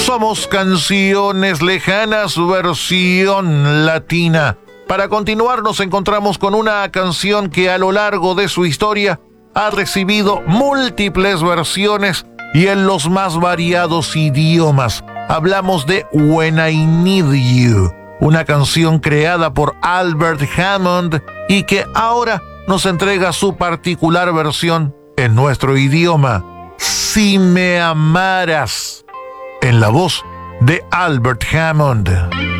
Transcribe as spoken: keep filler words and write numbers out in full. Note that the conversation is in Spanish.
Somos Canciones Lejanas versión latina. Para continuar nos encontramos con una canción que a lo largo de su historia ha recibido múltiples versiones y en los más variados idiomas. Hablamos de When I Need You, una canción creada por Albert Hammond y que ahora nos entrega su particular versión en nuestro idioma. Si me amaras, en la voz de Albert Hammond.